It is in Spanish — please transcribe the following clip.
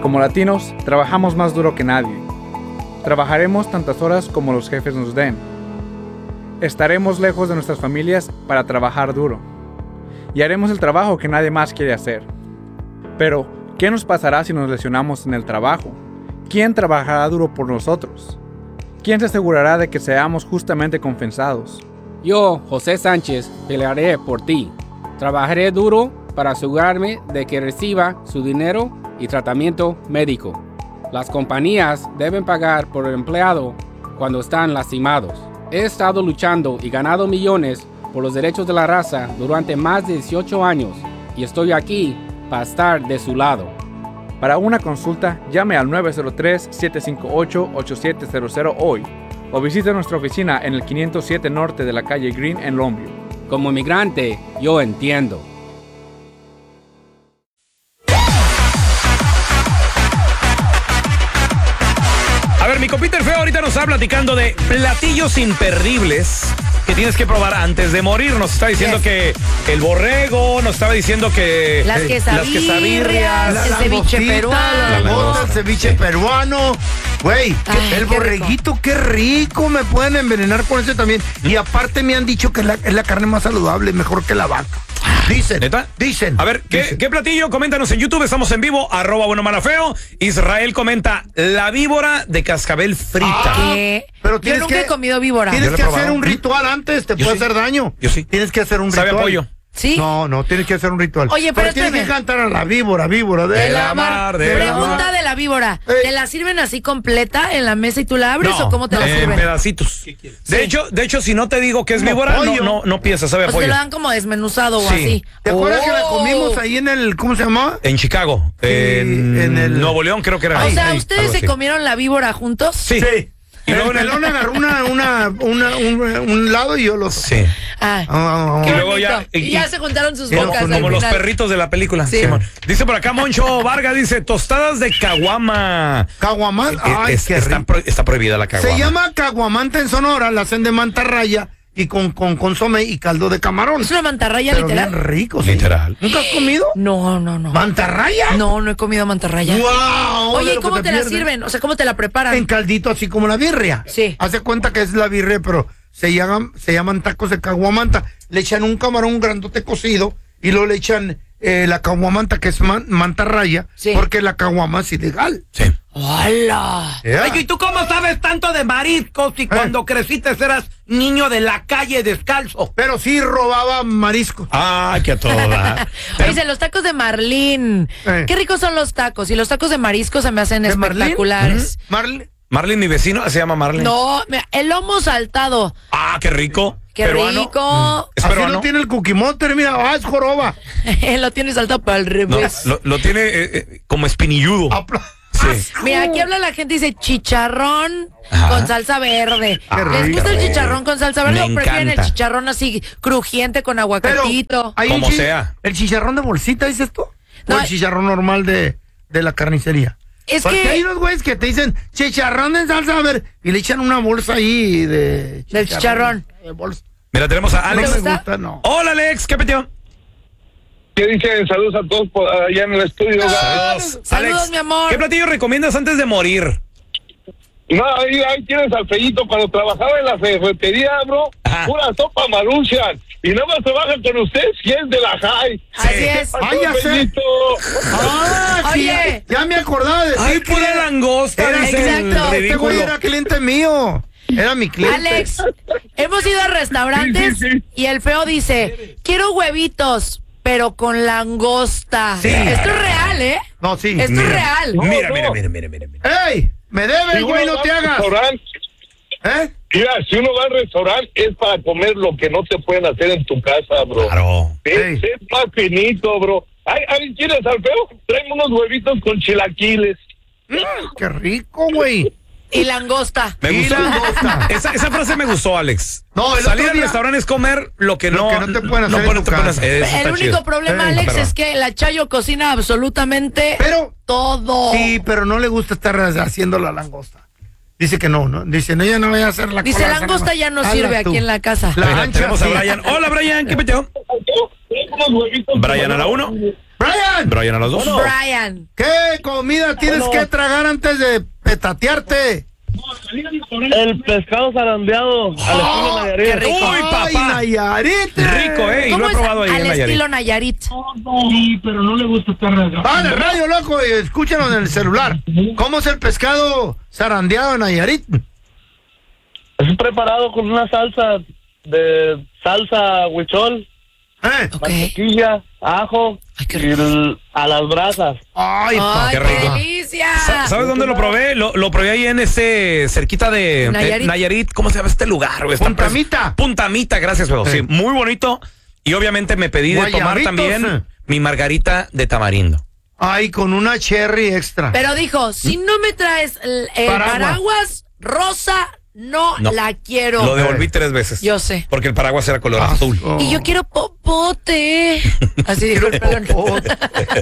Como latinos, trabajamos más duro que nadie. Trabajaremos tantas horas como los jefes nos den. Estaremos lejos de nuestras familias para trabajar duro. Y haremos el trabajo que nadie más quiere hacer. Pero, ¿qué nos pasará si nos lesionamos en el trabajo? ¿Quién trabajará duro por nosotros? ¿Quién se asegurará de que seamos justamente compensados? Yo, José Sánchez, pelearé por ti. Trabajaré duro para asegurarme de que reciba su dinero y tratamiento médico. Las compañías deben pagar por el empleado cuando están lastimados. He estado luchando y ganado millones por los derechos de la raza durante más de 18 años y estoy aquí para estar de su lado. Para una consulta, llame al 903-758-8700 hoy o visite nuestra oficina en el 507 Norte de la calle Green en Longview. Como inmigrante, yo entiendo. A ver, mi compita el feo ahorita nos está platicando de platillos imperdibles que tienes que probar antes de morir. Nos está diciendo que el borrego, nos estaba diciendo que las quesabirrias, la el ceviche peruano. El ceviche peruano. Güey, el qué borreguito, qué rico. Me pueden envenenar con ese también. Y aparte me han dicho que es la carne más saludable, mejor que la vaca. Dicen. ¿Neta? Dicen. A ver, ¿qué platillo? Coméntanos en YouTube, estamos en vivo, @buenomalafeo. Israel comenta, la víbora de cascabel frita. ¿Qué? Pero Yo nunca he comido víbora. Tienes Yo que lo he hacer probado. un ritual antes, te Yo puede sí. hacer daño. Yo sí. Tienes que hacer un ¿Sabe ritual. a pollo? ¿Sí? No, tienes que hacer un ritual. Oye, pero tienes que espérame. cantar a la víbora De la mar. de la Pregunta mar. de la víbora. Ey. ¿Te la sirven así completa en la mesa y tú la abres o cómo te la en sirven? pedacitos. De hecho, si no te digo que es Como víbora, pollo. no piensas, sabe a O sea, te pollo. lo dan como desmenuzado o Sí. así. ¿Te acuerdas que la Oh. comimos ahí en el, ¿cómo se llama? En Chicago, en el- Nuevo León creo que era. O sea, Ahí, ¿ustedes algo se así. comieron la víbora juntos? Sí. Y luego el pelón agarró un lado y yo los... Sí. Ah, Y qué luego bonito. ya- Y ya se juntaron sus Como- bocas al Como los final. perritos de la película. Sí. Simón. Dice por acá Moncho Vargas, dice, tostadas de caguama. Caguamán. Ay, qué rico. Está prohibida la caguama. Se llama caguamanta en Sonora, la hacen de mantarraya y con consomé y caldo de camarón. ¿Es una mantarraya Pero literal? bien rico, sí. Literal. ¿Nunca has comido? No. ¿Mantarraya? No he comido mantarraya. ¡Wow! Oye, de ¿y lo que cómo te la pierdes. sirven? O sea, ¿cómo te la preparan? En caldito, así como la birria. Sí. Hace cuenta que es la birria, pero se llaman tacos de caguamanta. Le echan un camarón grandote cocido y luego le echan la caguamanta, que es mantarraya, Sí. porque la caguama es ilegal. Sí. ¡Hola! Yeah. Oye, ¿y tú cómo sabes tanto de mariscos si cuando creciste eras niño de la calle descalzo? Pero sí robaba mariscos. Ay, que a toda. Dice, los tacos de marlín. Qué ricos son los tacos. Y los tacos de marisco se me hacen ¿De Marlín? espectaculares. Marlin, mi vecino, se llama Marlin. No, mira, el lomo saltado. Ah, qué rico. Qué Peruano. rico. ¿Es Así peruano? lo tiene el Cookie Monster, mira, es joroba. Lo tiene saltado para el No, revés. lo tiene como espinilludo. Sí. Mira, aquí habla la gente, dice chicharrón Ajá. con salsa verde. Qué ¿Les rico. gusta el chicharrón con salsa verde Me o prefieren encanta. el chicharrón así crujiente con Pero aguacatito? hay Como sea. El chicharrón de bolsita, ¿dices tú? No, O el chicharrón normal de la carnicería. Es Porque que hay unos güeyes que te dicen chicharrón en salsa verde y le echan una bolsa ahí de Del chicharrón. De bolsa. Mira, tenemos a Alex. No me gusta? gusta, no. Hola, Alex, ¿qué petió? ¿Qué dicen? Saludos a todos allá en el estudio. Saludos, Alex, mi amor. ¿qué platillo recomiendas antes de morir? No, ahí tienes al Fellito cuando trabajaba en la ferretería, bro. Ajá. Pura sopa Maruchan. Y nada más trabaja con usted si es de la high. Así es. Ay, ya sé. Fellito. Ah, sí, Oye. ya me acordaba de Ay, decir que pura langosta, era- dice el Exacto. este güey ridículo. era cliente mío. Era mi cliente. Alex, hemos ido a restaurantes Sí, sí, sí. y el feo dice, quiero huevitos, pero con langosta. Sí. Esto es real, ¿eh? No, sí. Esto es real. Mira, No, no. mira. ¡Ey! Me debes, Si güey, uno no va te al hagas. restaurante, ¿Eh? Mira, si uno va al restaurante es para comer lo que no te pueden hacer en tu casa, bro. Claro. Ey. Es más finito, bro. Ay, ¿quieres al feo? Tráeme unos huevitos con chilaquiles. ¡Qué rico, güey! Y langosta. Me Y gustó. langosta. Esa frase me gustó, Alex. No, el salir otro al día- restaurante es comer lo que Lo no, que no te pueden hacer en no tu te pueden casa. hacer. Eso El está único chido. problema, Ey, Alex, perdón. es que la Chayo cocina absolutamente Pero, todo. sí, pero no le gusta estar haciendo la langosta. Dice que no, ¿no? Dice, no, ella no voy a hacer la Dice, cola, langosta ya no hazla sirve tú. aquí en la casa. La Mira, ancha, tenemos a sí. Brian. Hola, Brian, ¿qué peteo? Unos huevitos. Brian a la 1. Brian a las 2. Brian. ¿Qué comida tienes que tragar antes de petatearte? El pescado zarandeado al estilo Nayarit. Qué rico. Uy, papá. Ay, Nayarit. Rico, y ¿Cómo lo he es probado ahí al en Nayarit. estilo Nayarit? Sí, pero no le gusta estar Vale, radio loco, y escúchanos en el celular. ¿Cómo es el pescado zarandeado en Nayarit? Es preparado con una salsa huichol, Ok. mantequilla, ajo Ay, qué y a las brasas. Ay, ¡Ay, qué qué rico. delicia! ¿Sabes dónde lo probé? Lo probé ahí en cerquita de Nayarit. ¿Cómo se llama este lugar, güey? Está Puntamita. Puntamita, gracias, güey. Sí, muy bonito. Y obviamente me pedí de tomar Guayabitos, también mi margarita de tamarindo. Ay, con una cherry extra. Pero dijo, si no me traes el paraguas rosa, no la quiero. Lo devolví 3 veces. Yo sé. Porque el paraguas era color azul. Y yo quiero popote. Así dijo el pelón.